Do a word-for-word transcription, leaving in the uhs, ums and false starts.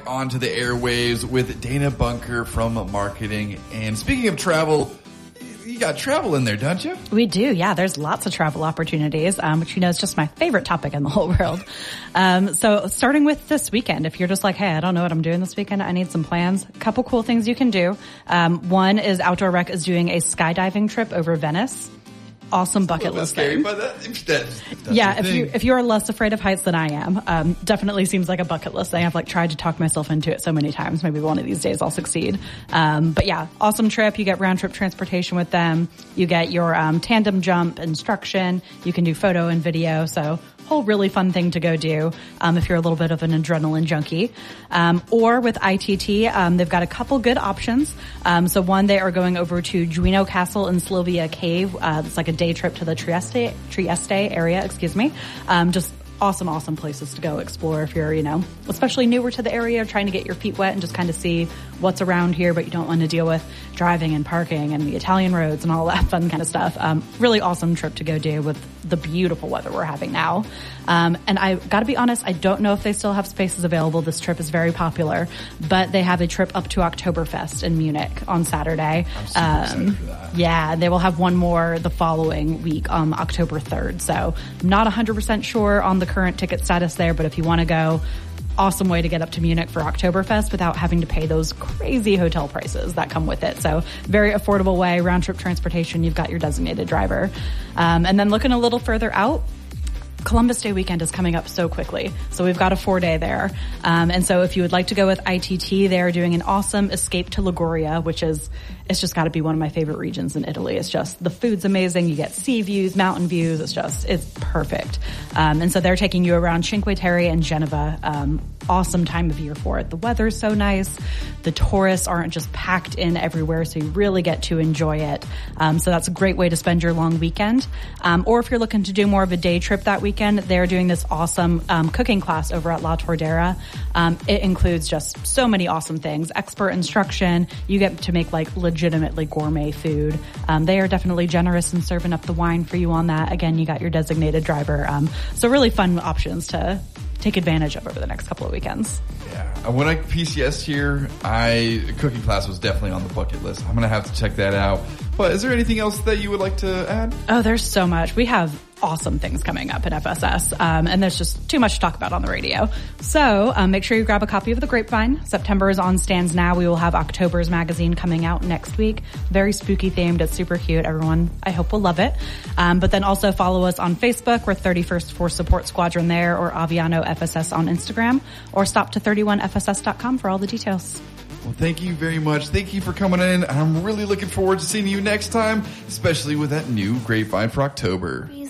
Onto the airwaves with Dana Bunker from marketing. And speaking of travel, you got travel in there, don't you? We do, yeah. There's lots of travel opportunities, um, which you know is just my favorite topic in the whole world. Um, so starting with this weekend, if you're just like, hey, I don't know what I'm doing this weekend, I need some plans. A couple cool things you can do. Um, one is Outdoor Rec is doing a skydiving trip over Venice. Awesome bucket list thing. But that, that, yeah, if you if you are less afraid of heights than I am, um, definitely seems like a bucket list thing. I've like tried to talk myself into it so many times. Maybe one of these days I'll succeed. Um, but yeah, awesome trip. You get round trip transportation with them. You get your um, tandem jump instruction. You can do photo and video. So whole really fun thing to go do um, if you're a little bit of an adrenaline junkie. Um, or with I T T, um, they've got a couple good options. Um, so one, they are going over to Duino Castle and Sylvia Cave. Uh, it's like a day trip to the Trieste, Trieste area, excuse me. Um, just awesome, awesome places to go explore if you're, you know, especially newer to the area, trying to get your feet wet and just kind of see what's around here, but you don't want to deal with driving and parking and the Italian roads and all that fun kind of stuff. Um, really awesome trip to go do with the beautiful weather we're having now. Um, and I gotta be honest, I don't know if they still have spaces available. This trip is very popular, but they have a trip up to Oktoberfest in Munich on Saturday. I'm super um, excited for that. Yeah, they will have one more the following week on October third. So I'm not one hundred percent sure on the current ticket status there, but if you want to go, awesome way to get up to Munich for Oktoberfest without having to pay those crazy hotel prices that come with it. So very affordable way, round trip transportation. You've got your designated driver. Um, and then looking a little further out, Columbus Day weekend is coming up so quickly. So we've got a four day there. Um, and so if you would like to go with I T T, they're doing an awesome escape to Liguria, which is, it's just got to be one of my favorite regions in Italy. It's just, the food's amazing. You get sea views, mountain views. It's just, it's perfect. Um, and so they're taking you around Cinque Terre and Genova. Um, awesome time of year for it. The weather's so nice. The tourists aren't just packed in everywhere, so you really get to enjoy it. Um, so that's a great way to spend your long weekend. Um, or if you're looking to do more of a day trip that weekend, they're doing this awesome um, cooking class over at La Tordera. Um, it includes just so many awesome things. Expert instruction. You get to make like legitimately gourmet food. Um, they are definitely generous in serving up the wine for you on that. Again, you got your designated driver. Um, so really fun options to take advantage of over the next couple of weekends. Yeah. When I P C S here, I cooking class was definitely on the bucket list. I'm going to have to check that out. But is there anything else that you would like to add? Oh, there's so much. We have awesome things coming up at F S S, um, and there's just too much to talk about on the radio. So um, make sure you grab a copy of The Grapevine. September is on stands now. We will have October's magazine coming out next week. Very spooky themed. It's super cute. Everyone, I hope, will love it. Um, but then also follow us on Facebook. We're thirty-first Force Support Squadron there, or Aviano F S S on Instagram, or stop to thirty-one F S S dot com for all the details. Well, thank you very much. Thank you for coming in. I'm really looking forward to seeing you next time, especially with that new Grapevine for October.